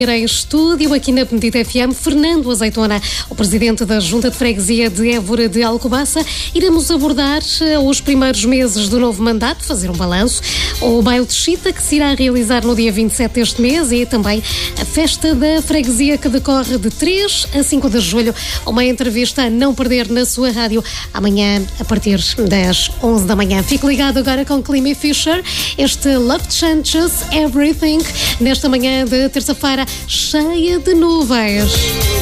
Em estúdio, aqui na Benedita FM, Fernando Azeitona, o presidente da Junta de Freguesia de Évora de Alcobaça. Iremos abordar os primeiros meses do novo mandato, fazer um balanço, o baile de Chita, que se irá realizar no dia 27 deste mês, e também a festa da freguesia, que decorre de 3 a 5 de julho. Uma entrevista a não perder na sua rádio, amanhã, a partir das 11 da manhã. Fique ligado agora com Climie Fisher, este Love Changes Everything, nesta manhã de terça-feira, cheia de nuvens.